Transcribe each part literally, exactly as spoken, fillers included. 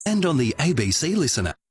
and on the A B C Listen app.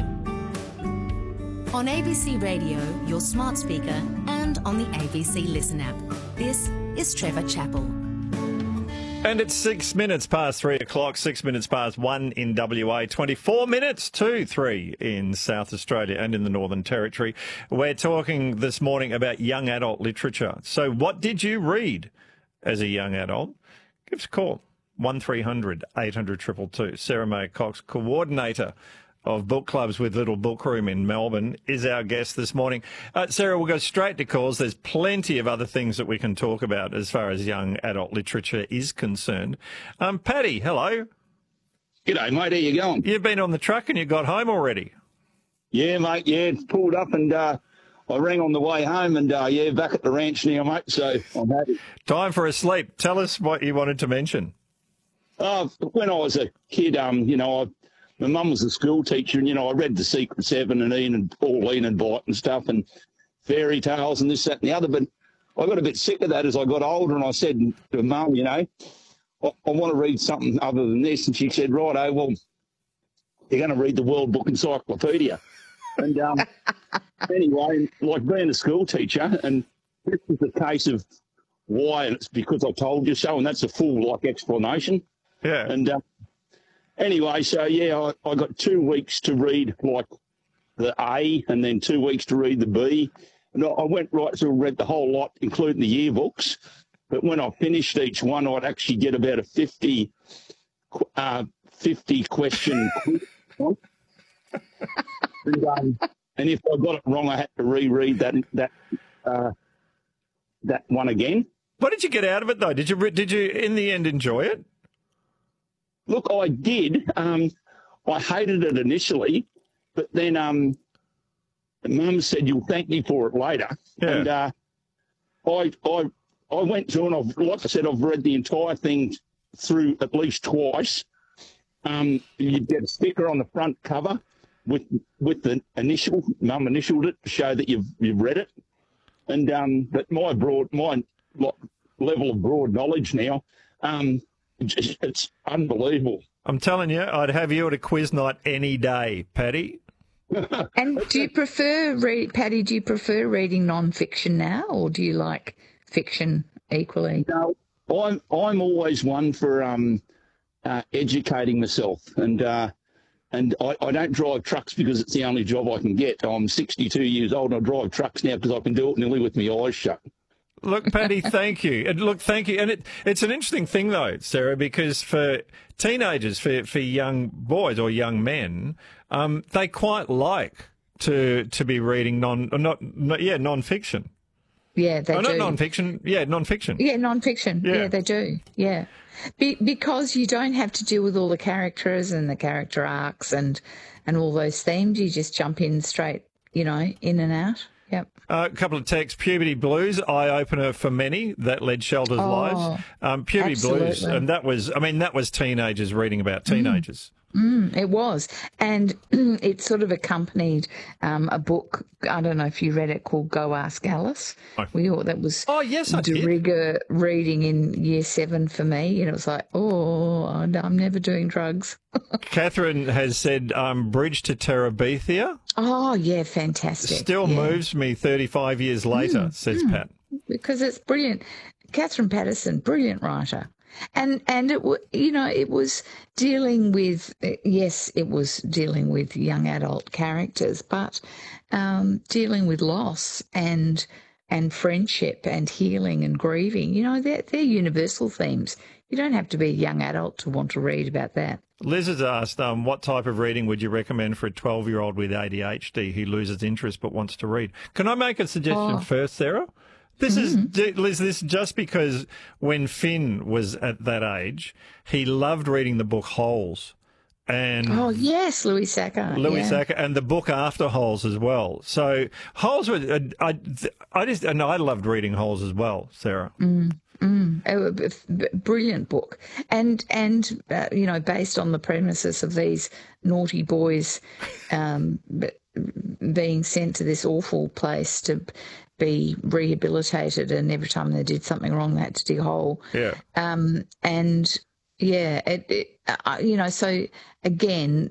On A B C Radio, your smart speaker, and on the A B C Listen app. This is Trevor Chappell. And it's six minutes past three o'clock, six minutes past one in W A, twenty-four minutes to three in South Australia and in the Northern Territory. We're talking this morning about young adult literature. So what did you read as a young adult? Give us a call, one three hundred eight hundred two two two. Sarah May Cox, coordinator of book clubs with Little Book Room in Melbourne, is our guest this morning. Uh, Sarah, we'll go straight to calls. There's plenty of other things that we can talk about as far as young adult literature is concerned. Um, Paddy, hello. G'day, mate. How you going? You've been on the truck and you got home already. Yeah, mate. Yeah, it's pulled up and uh, I rang on the way home and, uh, yeah, back at the ranch now, mate, so I'm happy. Time for a sleep. Tell us what you wanted to mention. Uh, when I was a kid, um, you know, I My mum was a school teacher, and, you know, I read The Secret Seven and Enid, all Enid Blyton and stuff and fairy tales and this, that and the other. But I got a bit sick of that as I got older, and I said to Mum, you know, I, I want to read something other than this. And she said, righto, well, you're going to read the World Book Encyclopedia. And um, anyway, like being a school teacher, and this is the case of why, and it's because I told you so, and that's a full, like, explanation. Yeah. And uh, Anyway, so, yeah, I, I got two weeks to read, like, the A and then two weeks to read the B. And I, I went right through and read the whole lot, including the yearbooks. But when I finished each one, I'd actually get about a fifty, uh, fifty question quiz. and, um, and if I got it wrong, I had to reread that that uh, that one again. What did you get out of it, though? Did you, did you in the end, enjoy it? Look, I did. Um, I hated it initially, but then um, Mum said, you'll thank me for it later. Yeah. And uh, I, I, I went through and, I've, like I said, I've read the entire thing through at least twice. Um, you get a sticker on the front cover with with the initial. Mum initialed it to show that you've you've read it. And um, but my broad, my level of broad knowledge now. Um, It's, it's unbelievable. I'm telling you, I'd have you at a quiz night any day, Paddy. And do you prefer, read, Paddy, do you prefer reading non-fiction now, or do you like fiction equally? No, I'm, I'm always one for um, uh, educating myself. And uh, and I, I don't drive trucks because it's the only job I can get. I'm sixty-two years old and I drive trucks now because I can do it nearly with my eyes shut. Look, Paddy, thank you. And look, thank you. And it, it's an interesting thing, though, Sarah, because for teenagers, for, for young boys or young men, um, they quite like to to be reading non, not, not yeah, non-fiction. Yeah, they oh, do. not non-fiction. Yeah, non-fiction. Yeah, non-fiction. Yeah, yeah they do. Yeah. Be- because you don't have to deal with all the characters and the character arcs and, and all those themes. You just jump in straight, you know, in and out. Yep. Uh, a couple of texts. Puberty Blues, eye-opener for many that led Shelter's Oh, lives. Um, Puberty absolutely. Blues, and that was, I mean, that was teenagers reading about teenagers. Mm, it was. And it sort of accompanied um, a book, I don't know if you read it, called Go Ask Alice. Oh. We thought that was Oh, yes, I de did. rigueur reading in year seven for me. And it was like, oh, I'm never doing drugs. Catherine has said um, Bridge to Terabithia. Oh, yeah, fantastic. Still yeah. moves me thirty-five years later, says Pat. Because it's brilliant. Catherine Patterson, brilliant writer. And, and it, w- you know, it was dealing with, yes, it was dealing with young adult characters, but um, dealing with loss and and friendship and healing and grieving. You know, they're, they're universal themes. You don't have to be a young adult to want to read about that. Liz has asked, um, what type of reading would you recommend for a twelve-year-old with A D H D who loses interest but wants to read? Can I make a suggestion Oh. first, Sarah? This Mm-hmm. is, Liz, this is just because when Finn was at that age, he loved reading the book Holes. And Oh, yes, Louis Sacco. Louis yeah. Sacco, and the book after Holes as well. So Holes was, uh, I, I just, and I loved reading Holes as well, Sarah. Mm, a b- b- brilliant book, and and uh, you know, based on the premises of these naughty boys um, b- being sent to this awful place to be rehabilitated, and every time they did something wrong, they had to dig a hole. Yeah. Um, and yeah, it, it, uh, you know, so again,